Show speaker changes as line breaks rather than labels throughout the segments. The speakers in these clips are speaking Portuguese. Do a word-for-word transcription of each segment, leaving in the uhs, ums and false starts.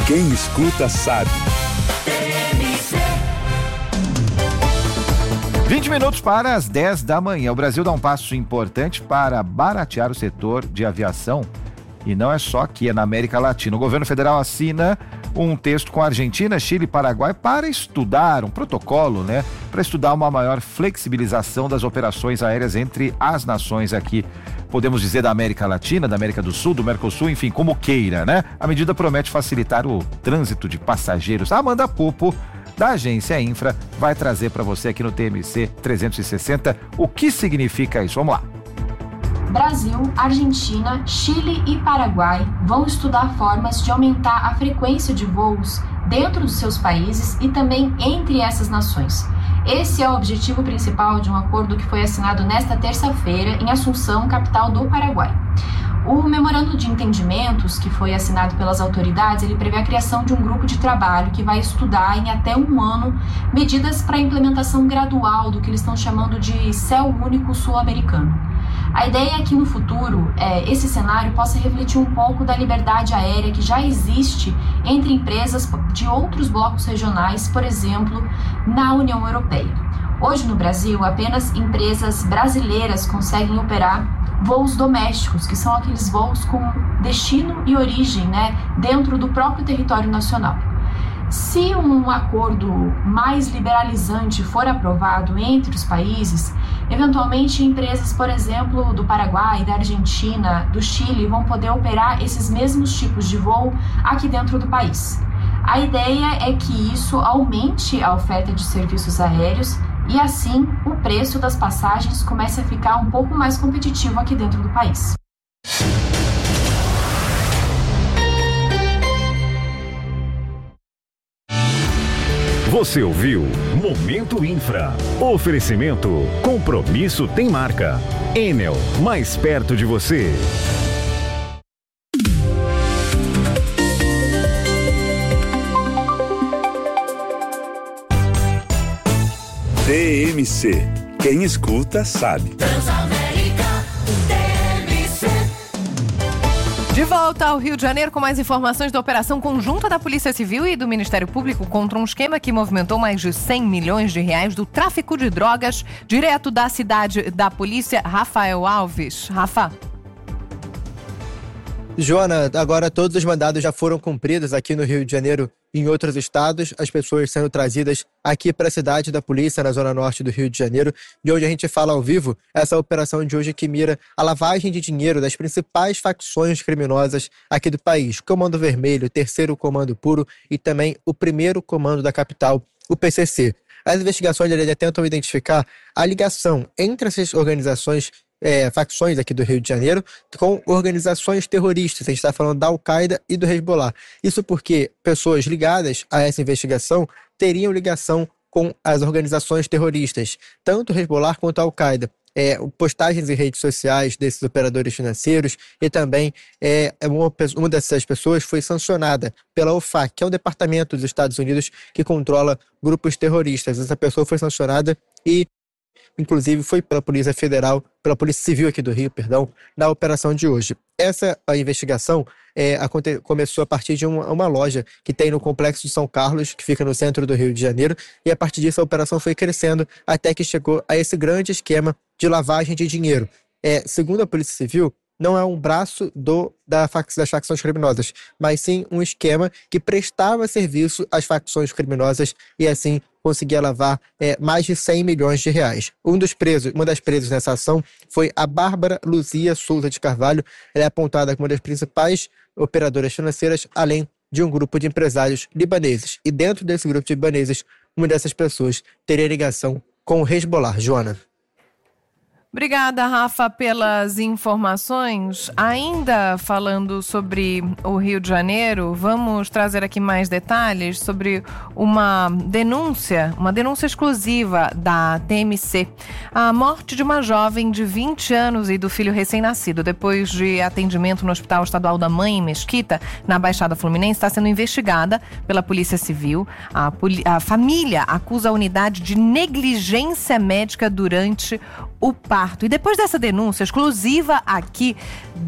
Quem escuta sabe.
vinte minutos para as dez da manhã. O Brasil dá um passo importante para baratear o setor de aviação. E não é só aqui, é na América Latina. O governo federal assina um texto com a Argentina, Chile e Paraguai para estudar um protocolo, né? Para estudar uma maior flexibilização das operações aéreas entre as nações aqui. Podemos dizer da América Latina, da América do Sul, do Mercosul, enfim, como queira, né? A medida promete facilitar o trânsito de passageiros. A Amanda Pupo, da Agência Infra, vai trazer para você aqui no T M C trezentos e sessenta o que significa isso. Vamos lá.
Brasil, Argentina, Chile e Paraguai vão estudar formas de aumentar a frequência de voos dentro dos seus países e também entre essas nações. Esse é o objetivo principal de um acordo que foi assinado nesta terça-feira em Assunção, capital do Paraguai. O memorando de entendimentos que foi assinado pelas autoridades, ele prevê a criação de um grupo de trabalho que vai estudar em até um ano medidas para a implementação gradual do que eles estão chamando de Céu Único Sul-Americano. A ideia é que no futuro é, esse cenário possa refletir um pouco da liberdade aérea que já existe entre empresas de outros blocos regionais, por exemplo, na União Europeia. Hoje no Brasil, apenas empresas brasileiras conseguem operar voos domésticos, que são aqueles voos com destino e origem, né, dentro do próprio território nacional. Se um acordo mais liberalizante for aprovado entre os países, eventualmente empresas, por exemplo, do Paraguai, da Argentina, do Chile, vão poder operar esses mesmos tipos de voo aqui dentro do país. A ideia é que isso aumente a oferta de serviços aéreos e, assim, o preço das passagens comece a ficar um pouco mais competitivo aqui dentro do país.
Você ouviu Momento Infra. Oferecimento. Compromisso tem marca. Enel, mais perto de você.
T M C. Quem escuta sabe.
De volta ao Rio de Janeiro com mais informações da operação conjunta da Polícia Civil e do Ministério Público contra um esquema que movimentou mais de cem milhões de reais do tráfico de drogas direto da cidade da polícia. Rafael Alves. Rafa.
Joana, agora todos os mandados já foram cumpridos aqui no Rio de Janeiro e em outros estados, as pessoas sendo trazidas aqui para a cidade da polícia, na zona norte do Rio de Janeiro, de onde a gente fala ao vivo, essa operação de hoje que mira a lavagem de dinheiro das principais facções criminosas aqui do país, Comando Vermelho, Terceiro Comando Puro e também o Primeiro Comando da capital, o P C C. As investigações ali tentam identificar a ligação entre essas organizações É, facções aqui do Rio de Janeiro com organizações terroristas. A gente está falando da Al-Qaeda e do Hezbollah. Isso porque pessoas ligadas a essa investigação teriam ligação com as organizações terroristas, tanto o Hezbollah quanto a Al-Qaeda. É, postagens em redes sociais desses operadores financeiros e também é, uma, uma dessas pessoas foi sancionada pela O F A C, que é um departamento dos Estados Unidos que controla grupos terroristas. Essa pessoa foi sancionada e inclusive foi pela Polícia Federal, pela Polícia Civil aqui do Rio, perdão, na operação de hoje. Essa a investigação é, aconte, começou a partir de uma, uma loja que tem no Complexo de São Carlos, que fica no centro do Rio de Janeiro, e a partir disso a operação foi crescendo até que chegou a esse grande esquema de lavagem de dinheiro. É, segundo a Polícia Civil, não é um braço do, da, das facções criminosas, mas sim um esquema que prestava serviço às facções criminosas e assim conseguia lavar é, mais de cem milhões de reais. Um dos presos, uma das presas nessa ação foi a Bárbara Luzia Souza de Carvalho. Ela é apontada como uma das principais operadoras financeiras, além de um grupo de empresários libaneses. E dentro desse grupo de libaneses, uma dessas pessoas teria ligação com o Hezbollah. Joana.
Obrigada, Rafa, pelas informações. Ainda falando sobre o Rio de Janeiro, vamos trazer aqui mais detalhes sobre uma denúncia, uma denúncia exclusiva da T M C. A morte de uma jovem de vinte anos e do filho recém-nascido, depois de atendimento no Hospital Estadual da Mãe, em Mesquita, na Baixada Fluminense, está sendo investigada pela Polícia Civil. A, poli- a família acusa a unidade de negligência médica durante o parto. E depois dessa denúncia exclusiva aqui da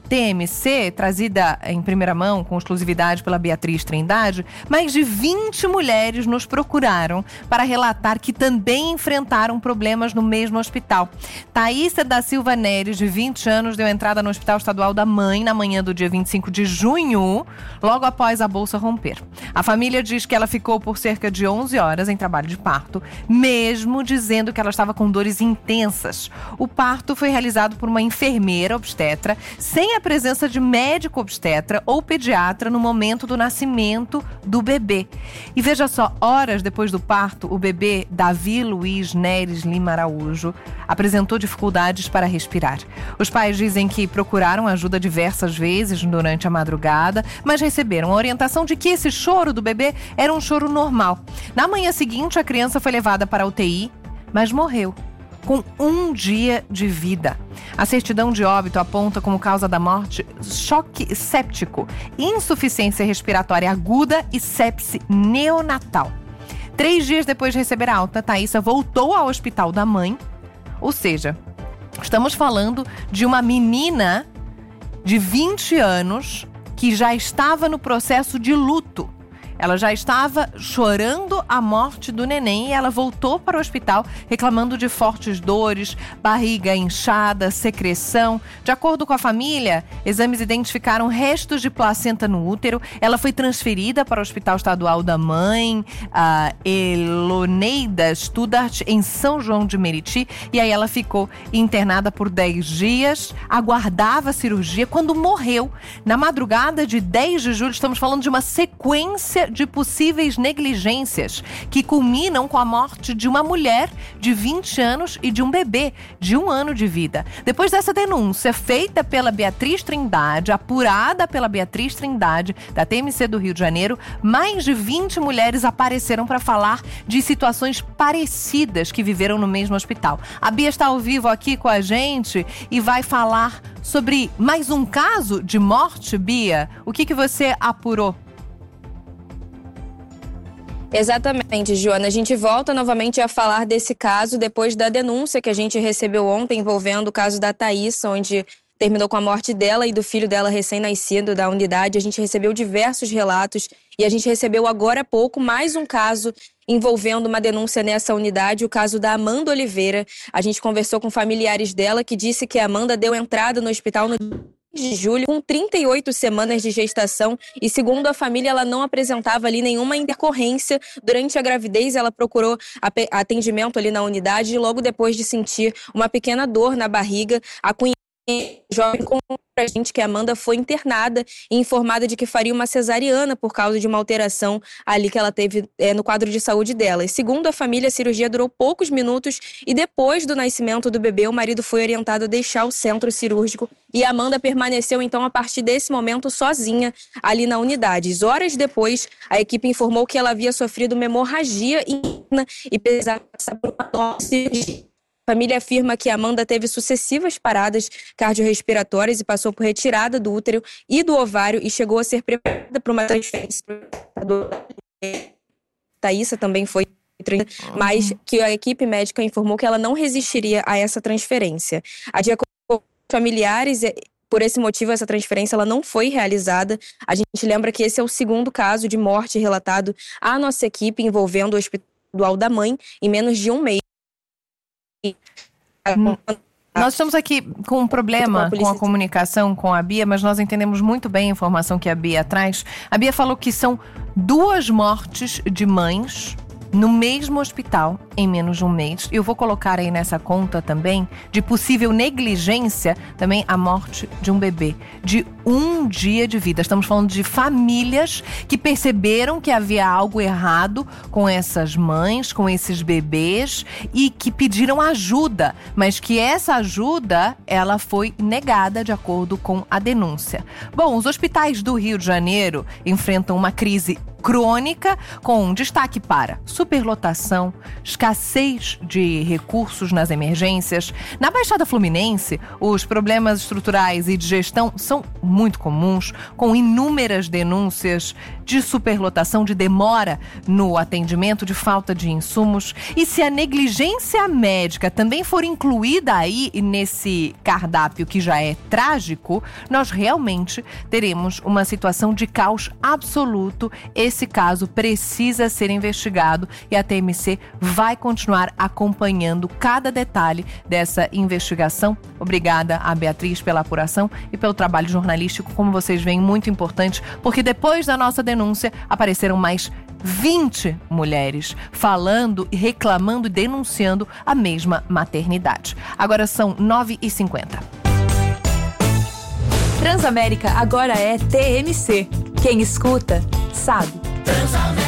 T M C, trazida em primeira mão, com exclusividade pela Beatriz Trindade, mais de vinte mulheres nos procuraram para relatar que também enfrentaram problemas no mesmo hospital. Thaísa da Silva Neres, de vinte anos, deu entrada no Hospital Estadual da Mãe na manhã do dia vinte e cinco de junho, logo após a bolsa romper. A família diz que ela ficou por cerca de onze horas em trabalho de parto, mesmo dizendo que ela estava com dores intensas. O parto foi realizado por uma enfermeira obstetra, sem a presença de médico obstetra ou pediatra no momento do nascimento do bebê. E veja só, horas depois do parto, o bebê Davi Luiz Neres Lima Araújo apresentou dificuldades para respirar. Os pais dizem que procuraram ajuda diversas vezes durante a madrugada, mas receberam a orientação de que esse choro do bebê era um choro normal. Na manhã seguinte, a criança foi levada para a U T I, mas morreu com um dia de vida. A certidão de óbito aponta como causa da morte choque séptico, insuficiência respiratória aguda e sepse neonatal. Três dias depois de receber a alta, Thaísa voltou ao Hospital da Mãe, ou seja, estamos falando de uma menina de vinte anos que já estava no processo de luto. Ela já estava chorando a morte do neném e ela voltou para o hospital reclamando de fortes dores, barriga inchada, secreção. De acordo com a família, exames identificaram restos de placenta no útero. Ela foi transferida para o Hospital Estadual da Mãe, a Eloneida Studart, em São João de Meriti. E aí ela ficou internada por dez dias, aguardava a cirurgia quando morreu. Na madrugada de dez de julho, estamos falando de uma sequência de possíveis negligências que culminam com a morte de uma mulher de vinte anos e de um bebê de um ano de vida. Depois dessa denúncia feita pela Beatriz Trindade, apurada pela Beatriz Trindade, da T M C do Rio de Janeiro, mais de vinte mulheres apareceram para falar de situações parecidas que viveram no mesmo hospital. A Bia está ao vivo aqui com a gente e vai falar sobre mais um caso de morte, Bia. O que, que você apurou?
Exatamente, Joana. A gente volta novamente a falar desse caso depois da denúncia que a gente recebeu ontem envolvendo o caso da Thaísa, onde terminou com a morte dela e do filho dela recém-nascido da unidade. A gente recebeu diversos relatos e a gente recebeu agora há pouco mais um caso envolvendo uma denúncia nessa unidade, o caso da Amanda Oliveira. A gente conversou com familiares dela que disse que a Amanda deu entrada no hospital no de julho, com trinta e oito semanas de gestação, e segundo a família, ela não apresentava ali nenhuma intercorrência. Durante a gravidez, ela procurou atendimento ali na unidade e logo depois de sentir uma pequena dor na barriga, a cunhada jovem contou pra gente que a Amanda foi internada e informada de que faria uma cesariana por causa de uma alteração ali que ela teve é, no quadro de saúde dela. E segundo a família, a cirurgia durou poucos minutos e depois do nascimento do bebê, o marido foi orientado a deixar o centro cirúrgico e a Amanda permaneceu então a partir desse momento sozinha ali na unidade. Horas depois, a equipe informou que ela havia sofrido uma hemorragia interna e precisava passar por uma nova cirurgia. A família afirma que Amanda teve sucessivas paradas cardiorrespiratórias e passou por retirada do útero e do ovário e chegou a ser preparada para uma transferência. Thaísa também foi, mas que a equipe médica informou que ela não resistiria a essa transferência. A de acordo com familiares, por esse motivo, essa transferência ela não foi realizada. A gente lembra que esse é o segundo caso de morte relatado à nossa equipe envolvendo o Hospital da Mãe em menos de um mês.
Nós estamos aqui com um problema com a comunicação com a Bia, mas nós entendemos muito bem a informação que a Bia traz. A Bia falou que são duas mortes de mães no mesmo hospital em menos de um mês. Eu vou colocar aí nessa conta também de possível negligência também a morte de um bebê de um dia de vida. Estamos falando de famílias que perceberam que havia algo errado com essas mães, com esses bebês e que pediram ajuda, mas que essa ajuda ela foi negada de acordo com a denúncia. Bom, os hospitais do Rio de Janeiro enfrentam uma crise crônica com destaque para superlotação, escassez escassez de recursos nas emergências. Na Baixada Fluminense, os problemas estruturais e de gestão são muito comuns, com inúmeras denúncias de superlotação, de demora no atendimento, de falta de insumos. E se a negligência médica também for incluída aí nesse cardápio que já é trágico, nós realmente teremos uma situação de caos absoluto. Esse caso precisa ser investigado e a T M C vai continuar acompanhando cada detalhe dessa investigação. Obrigada a Beatriz pela apuração e pelo trabalho jornalístico, como vocês veem, muito importante, porque depois da nossa denúncia apareceram mais vinte mulheres falando, reclamando e denunciando a mesma maternidade. Agora são nove e cinquenta.
Transamérica agora é T M C. Quem escuta, sabe.